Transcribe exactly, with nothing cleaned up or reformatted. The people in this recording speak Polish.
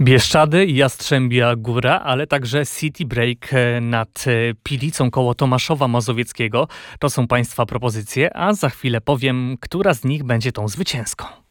Bieszczady, Jastrzębia Góra, ale także City Break nad Pilicą koło Tomaszowa Mazowieckiego. To są Państwa propozycje, a za chwilę powiem, która z nich będzie tą zwycięską.